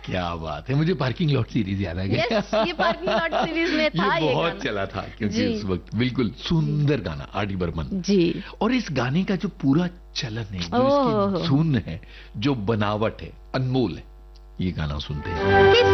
क्या बात है, मुझे पार्किंग लॉट सीरीज याद आ गया। यस, ये पार्किंग लॉट सीरीज में था ये बहुत गाना। चला था क्योंकि जी। उस वक्त बिल्कुल सुंदर गाना, आर.डी. बर्मन। जी। और इस गाने का जो पूरा चलन है, जो इसकी धुन है, जो बनावट है, अनमोल है। ये गाना सुनते हैं।